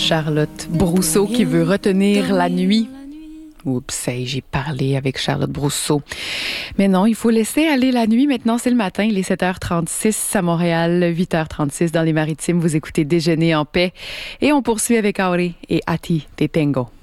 Charlotte Brousseau qui veut retenir la nuit. Oups, j'ai parlé avec Charlotte Brousseau. Mais non, il faut laisser aller la nuit. Maintenant, c'est le matin. Il est 7h36 à Montréal, 8h36 dans les Maritimes. Vous écoutez Déjeuner en paix. Et on poursuit avec Auré et Ati Te Tengo.